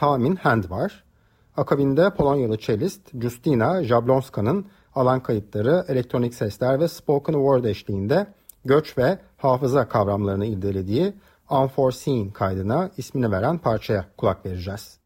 Tamin Hand var. Akabinde Polonyalı cellist Justyna Jablonska'nın alan kayıtları, elektronik sesler ve spoken word eşliğinde göç ve hafıza kavramlarını irdelediği Unforeseen kaydına ismini veren parçaya kulak vereceğiz.